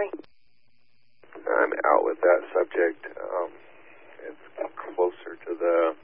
Jeffrey? I'm out with that subject. It's closer to the